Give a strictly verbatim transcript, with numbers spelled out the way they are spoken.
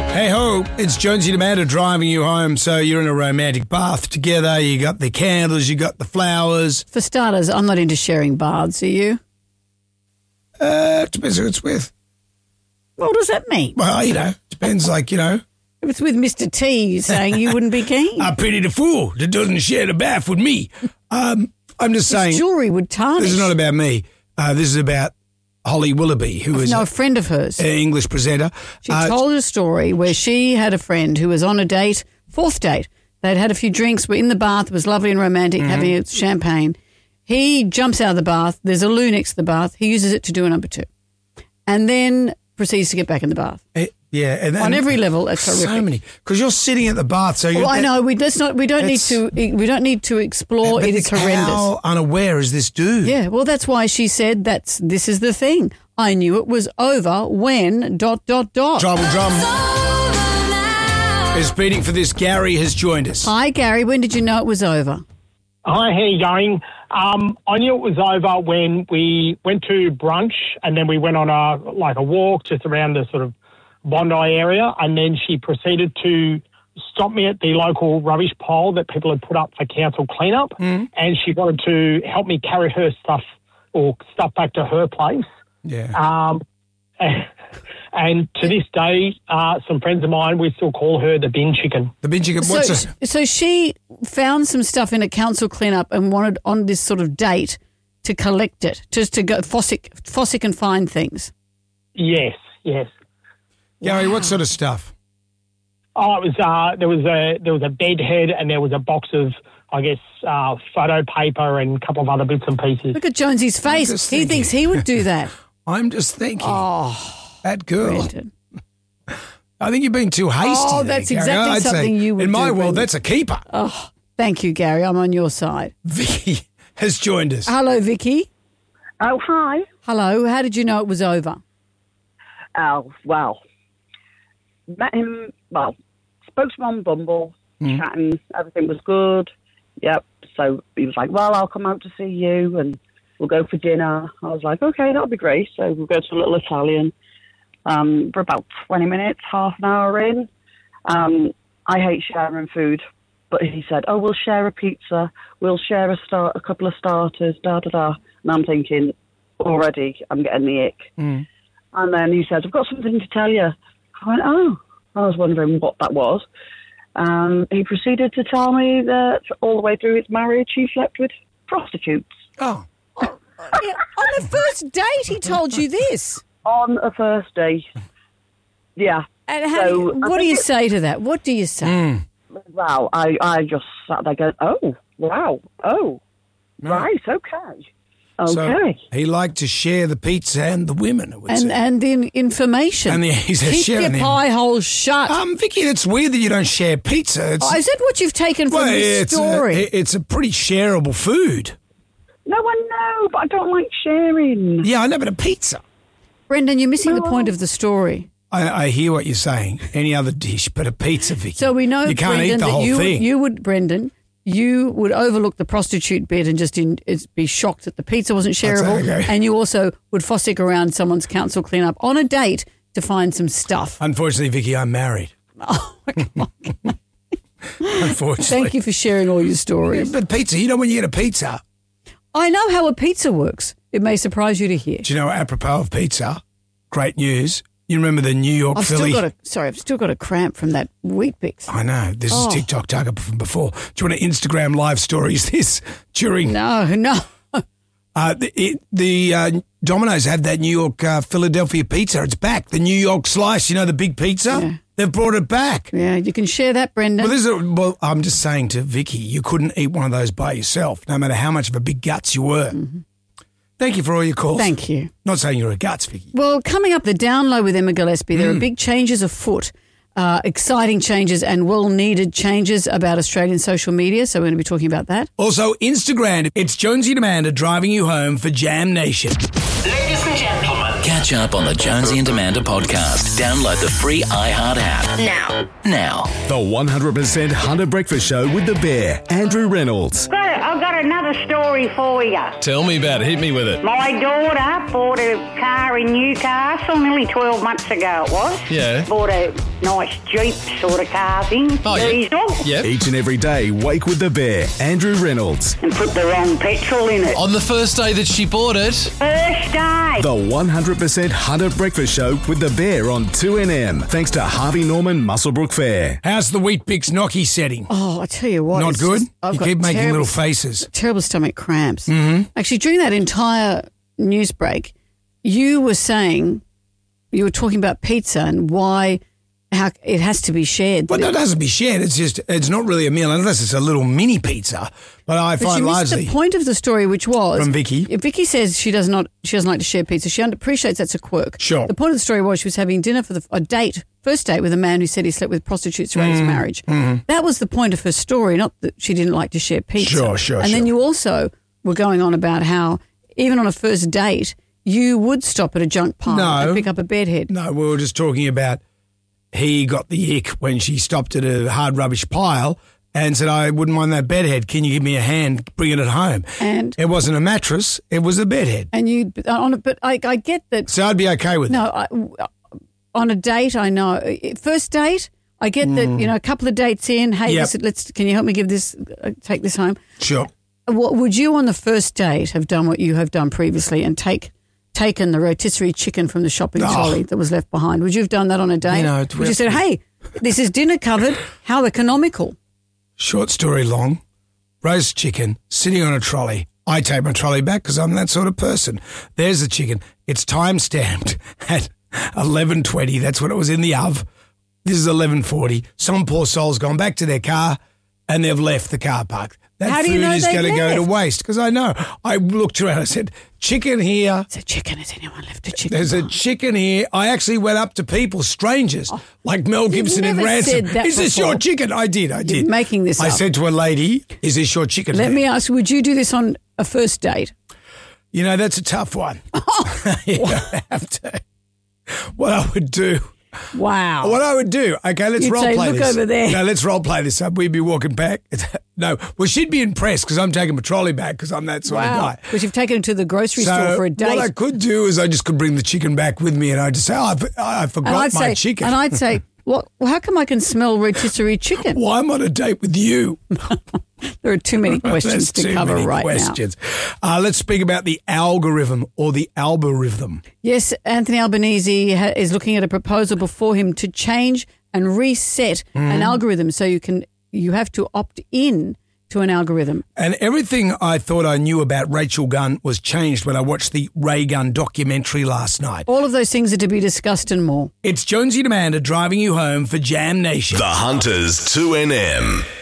Hey ho, it's Jonesy and Amanda driving you home. So you're in a romantic bath together. You got the candles, you got the flowers. For starters, I'm not into sharing baths, are you? Uh, depends who it's with. What does that mean? Well, you know, depends. Like, you know, If it's with Mister T, you're saying you wouldn't be keen. I pity the fool that doesn't share the bath with me. Um, I'm just saying, His jewellery would tarnish. this is not about me. Uh, this is about Holly Willoughby, who is no, a- a friend of hers. an English presenter. She Uh, told a story where she had a friend who was on a date, fourth date. They'd had a few drinks, were in the bath, it was lovely and romantic, Mm-hmm. having a champagne. He jumps out of the bath. There's a loo next to the bath. He uses it to do a number two. And then proceeds to get back in the bath. eh, yeah, and then, On every level, that's so horrific. many because you're sitting at the bath. So you're Well, I know. We let's not. We don't need It's- to. We don't need to explore. But It is the- horrendous. How unaware is this dude? Yeah. Well, that's why she said that's. This is the thing. I knew it was over when dot dot dot. Drum drum is beating for this. Gary has joined us. Hi, Gary. When did you know it was over? Hi, how you going? Um, I knew it was over when we went to brunch and then we went on a like a walk just around the sort of Bondi area, and then she proceeded to stop me at the local rubbish pile that people had put up for council cleanup, Mm. and she wanted to help me carry her stuff or stuff back to her place. Yeah. Um, and to this day, uh, some friends of mine, we still call her the bin chicken. The bin chicken. So, What's a, so she found some stuff in a council cleanup and wanted on this sort of date to collect it, just to go fossick, fossick and find things. Yes, yes. Gary, what sort of stuff? Oh, it was uh, there was a there was a bed head and there was a box of, I guess, uh, photo paper and a couple of other bits and pieces. Look at Jonesy's face. just He thinking. thinks he would do that. I'm just thinking. Oh, that girl. Brendan. I think you've been too hasty. Oh, there, that's Gary. exactly I'd say something you would In my do, world, Brendan. that's a keeper. Oh, thank you, Gary. I'm on your side. Vicky has joined us. Hello, Vicky. Oh, hi. Hello. How did you know it was over? Oh, well, met him, well, spoke to him on Bumble, chatting, everything was good. Yep, so he was like, well, I'll come out to see you and we'll go for dinner. I was like, okay, that'll be great. So we'll go to a little Italian um, for about twenty minutes, half an hour in. Um, I hate sharing food, but he said, oh, we'll share a pizza, we'll share a start, a couple of starters, da-da-da. And I'm thinking, already, I'm getting the ick. Mm. And then he says, I've got something to tell you. I went, oh. I was wondering what that was. Um, he proceeded to tell me that all the way through his marriage, he slept with prostitutes. Oh. Yeah, on the first date, he told you this. On a first date. Yeah. And how So, do you, I what do think you it- say to that? What do you say? Mm. Wow. I, I just sat there going, oh, wow. Oh, right. Okay. So Okay. he liked to share the pizza and the women, it would And seem. and the information. And the- he said Keep sharing your the- pie hole shut. Um, Vicky, it's weird that you don't share pizza. It's, oh, is that what you've taken from well, this it's, story? A, it's a pretty shareable food. No, I know, but I don't like sharing. Yeah, I know, but a pizza. Brendan, you're missing the point of the story. I, I hear what you're saying. Any other dish, but a pizza, Vicky. So we know, you can't Brendan, eat the that whole you, thing. you would, Brendan, you would overlook the prostitute bit and just in, it's, be shocked that the pizza wasn't shareable. okay. And you also would fossick around someone's council cleanup on a date to find some stuff. Unfortunately, Vicky, I'm married. Oh, my God. Unfortunately. Thank you for sharing all your stories. But pizza, you know when you get a pizza, I know how a pizza works. It may surprise you to hear. do you know, apropos of pizza, great news. You remember the New York I've Philly? still got a sorry, I've still got a cramp from that wheat bix. I know. This Oh. is TikTok Tugger from before. Do you want to Instagram live stories this during No, no. uh, the, it, the uh, Domino's had that New York uh, Philadelphia pizza. It's back. The New York slice, you know, the big pizza? Yeah. They've brought it back. Yeah, you can share that, Brendan. Well, this is a, well, I'm just saying to Vicky, you couldn't eat one of those by yourself, no matter how much of a big guts you were. Mm-hmm. Thank you for all your calls. Thank you. Not saying you're a guts, Vicky. Well, coming up, the down low with Emma Gillespie, there Mm. are big changes afoot, uh, exciting changes and well-needed changes about Australian social media, so we're going to be talking about that. Also, Instagram. It's Jonesy and Amanda driving you home for Jam Nation. Ladies and gentlemen, Catch up on the Jonesy and Amanda podcast. Download the free iHeart app. now. Now. The one hundred percent Hunter Breakfast Show with the Bear, Andrew Reynolds. Got it. I've got got another story for you. Tell me about it. Hit me with it. My daughter bought a car in Newcastle nearly twelve months ago it was. Yeah. Bought a nice Jeep sort of car thing. Oh, yeah. Diesel. Yep. Each and every day, wake with the bear, Andrew Reynolds. And put the wrong petrol in it. On the first day that she bought it. First day. The one hundred percent Hunter Breakfast Show with the bear on two N M. Thanks to Harvey Norman Muswellbrook Fair. How's the Wheat Bix gnocchi setting? Oh, I tell you what. Not it's good? just- I've You got keep making terrible- little faces. Terrible stomach cramps. Mm-hmm. Actually, during that entire news break, you were saying, you were talking about pizza and why how it has to be shared. Well, no, it doesn't be shared. It's just, it's not really a meal unless it's a little mini pizza. But I But find you missed largely the point of the story, which was from Vicky. Vicky says she does not, she doesn't like to share pizza. She appreciates that's a quirk. Sure. The point of the story was she was having dinner for the, a date, first date with a man who said he slept with prostitutes throughout Mm, his marriage. mm-hmm. That was the point of her story, not that she didn't like to share pizza. Sure, sure, And sure. then you also were going on about how even on a first date, you would stop at a junk pile No. and pick up a bedhead. No, we were just talking about he got the ick when she stopped at a hard rubbish pile and said, I wouldn't mind that bedhead. Can you give me a hand bringing it home? And It wasn't a mattress. It was a bedhead. and you, on a, but I, I get that. So I'd be okay with it. No, I, on a date, I know. First date, I get that. You know, a couple of dates in. Hey, Mm. Yep. listen, let's. Can you help me give this? Uh, take this home. Sure. What would you on the first date have done? What you have done previously, and take taken the rotisserie chicken from the shopping Oh. trolley that was left behind? Would you have done that on a date? You know, it- would you said, "Hey, this is dinner covered. How economical." Short story long, roast chicken sitting on a trolley. I take my trolley back because I'm that sort of person. There's the chicken. It's time stamped at eleven twenty. That's when it was in the oven. This is eleven forty. Some poor soul's gone back to their car and they've left the car park. That How do food you know is they've going to go to left? waste because I know. I looked around. I said, chicken here. It's a chicken. Has anyone left a chicken? There's a chicken here. I actually went up to people, strangers, like Mel Gibson in Oh. never Ransom. said that Is this before. your chicken? I did. I did. making this I up. said to a lady, is this your chicken? Let ma'am?" me ask: would you do this on a first date? You know, that's a tough one. You don't have to. What I would do. Wow. What I would do. Okay, let's You'd role say, play "Look this. over there." No, let's role play this up. We'd be walking back. No, well, she'd be impressed because I'm taking my trolley back because I'm that sort Wow. of guy. Because you've taken it to the grocery store for a date. what I could do is I just could bring the chicken back with me and I'd just say, oh, I, f- I forgot and I'd my say, chicken. And I'd say, well, well, how come I can smell rotisserie chicken? well, I'm on a date with you. There are too many questions That's to too cover many right questions. Uh, let's speak about the algorithm or the algorithm. now. Yes, Anthony Albanese ha- is looking at a proposal before him to change and reset Mm. an algorithm, so you can you have to opt in to an algorithm. And everything I thought I knew about Rachel Gunn was changed when I watched the Ray Gunn documentary last night. All of those things are to be discussed and more. It's Jonesy and Amanda driving you home for Jam Nation. The Hunters two N M.